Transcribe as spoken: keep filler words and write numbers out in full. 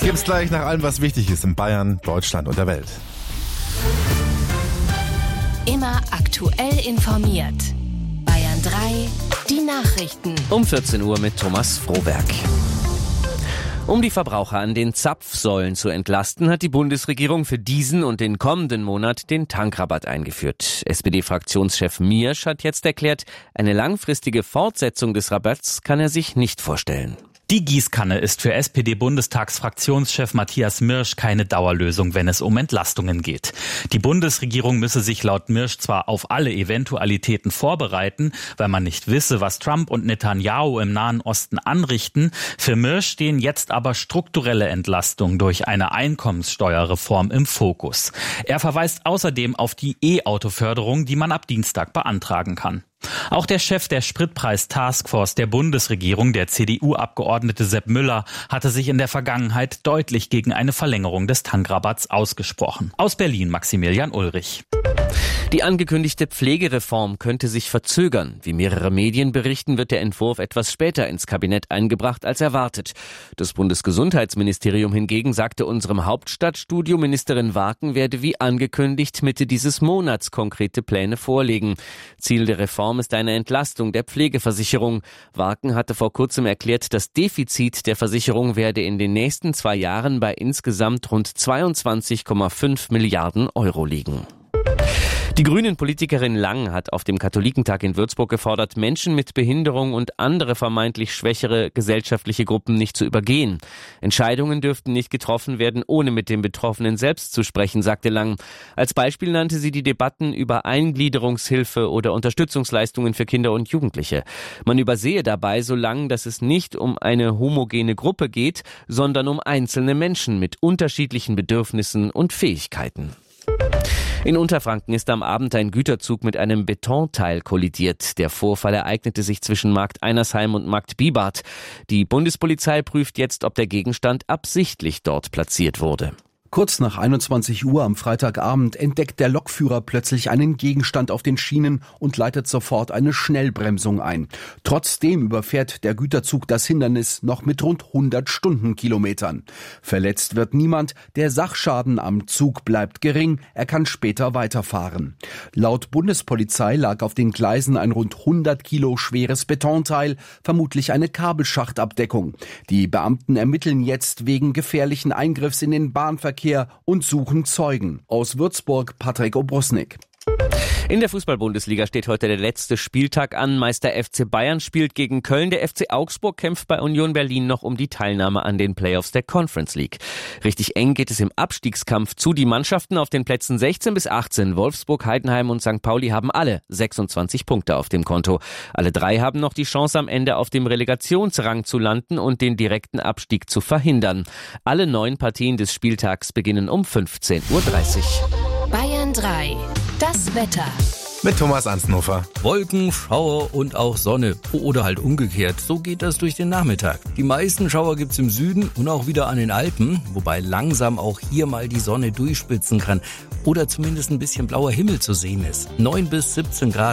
Gibt's gleich nach allem, was wichtig ist in Bayern, Deutschland und der Welt. Immer aktuell informiert. Bayern drei, die Nachrichten. Um vierzehn Uhr mit Thomas Frohberg. Um die Verbraucher an den Zapfsäulen zu entlasten, hat die Bundesregierung für diesen und den kommenden Monat den Tankrabatt eingeführt. S P D-Fraktionschef Miersch hat jetzt erklärt, eine langfristige Fortsetzung des Rabatts kann er sich nicht vorstellen. Die Gießkanne ist für S P D-Bundestagsfraktionschef Matthias Miersch keine Dauerlösung, wenn es um Entlastungen geht. Die Bundesregierung müsse sich laut Miersch zwar auf alle Eventualitäten vorbereiten, weil man nicht wisse, was Trump und Netanyahu im Nahen Osten anrichten. Für Miersch stehen jetzt aber strukturelle Entlastungen durch eine Einkommenssteuerreform im Fokus. Er verweist außerdem auf die E-Auto-Förderung, die man ab Dienstag beantragen kann. Auch der Chef der Spritpreis-Taskforce der Bundesregierung, der C D U-Abgeordnete Sepp Müller, hatte sich in der Vergangenheit deutlich gegen eine Verlängerung des Tankrabatts ausgesprochen. Aus Berlin Maximilian Ulrich. Die angekündigte Pflegereform könnte sich verzögern. Wie mehrere Medien berichten, wird der Entwurf etwas später ins Kabinett eingebracht als erwartet. Das Bundesgesundheitsministerium hingegen sagte unserem Hauptstadtstudio, Ministerin Waken werde wie angekündigt Mitte dieses Monats konkrete Pläne vorlegen. Ziel der Reform ist eine Entlastung der Pflegeversicherung. Waken hatte vor kurzem erklärt, das Defizit der Versicherung werde in den nächsten zwei Jahren bei insgesamt rund zweiundzwanzig Komma fünf Milliarden Euro liegen. Die Grünen-Politikerin Lang hat auf dem Katholikentag in Würzburg gefordert, Menschen mit Behinderung und andere vermeintlich schwächere gesellschaftliche Gruppen nicht zu übergehen. Entscheidungen dürften nicht getroffen werden, ohne mit den Betroffenen selbst zu sprechen, sagte Lang. Als Beispiel nannte sie die Debatten über Eingliederungshilfe oder Unterstützungsleistungen für Kinder und Jugendliche. Man übersehe dabei so lang, dass es nicht um eine homogene Gruppe geht, sondern um einzelne Menschen mit unterschiedlichen Bedürfnissen und Fähigkeiten. In Unterfranken ist am Abend ein Güterzug mit einem Betonteil kollidiert. Der Vorfall ereignete sich zwischen Markt Einersheim und Markt Bibart. Die Bundespolizei prüft jetzt, ob der Gegenstand absichtlich dort platziert wurde. Kurz nach einundzwanzig Uhr am Freitagabend entdeckt der Lokführer plötzlich einen Gegenstand auf den Schienen und leitet sofort eine Schnellbremsung ein. Trotzdem überfährt der Güterzug das Hindernis noch mit rund hundert Stundenkilometern. Verletzt wird niemand, der Sachschaden am Zug bleibt gering, er kann später weiterfahren. Laut Bundespolizei lag auf den Gleisen ein rund hundert Kilo schweres Betonteil, vermutlich eine Kabelschachtabdeckung. Die Beamten ermitteln jetzt wegen gefährlichen Eingriffs in den Bahnverkehr und suchen Zeugen. Aus Würzburg Patrick Obrusnik. In der Fußball-Bundesliga steht heute der letzte Spieltag an. Meister F C Bayern spielt gegen Köln. Der F C Augsburg kämpft bei Union Berlin noch um die Teilnahme an den Playoffs der Conference League. Richtig eng geht es im Abstiegskampf zu. Die Mannschaften auf den Plätzen sechzehn bis achtzehn, Wolfsburg, Heidenheim und Sankt Pauli, haben alle sechsundzwanzig Punkte auf dem Konto. Alle drei haben noch die Chance, am Ende auf dem Relegationsrang zu landen und den direkten Abstieg zu verhindern. Alle neun Partien des Spieltags beginnen um fünfzehn Uhr dreißig. Bayern drei, das Wetter. Mit Thomas Ansnuffer. Wolken, Schauer und auch Sonne. Oder halt umgekehrt. So geht das durch den Nachmittag. Die meisten Schauer gibt's im Süden und auch wieder an den Alpen. Wobei langsam auch hier mal die Sonne durchspitzen kann. Oder zumindest ein bisschen blauer Himmel zu sehen ist. neun bis siebzehn Grad.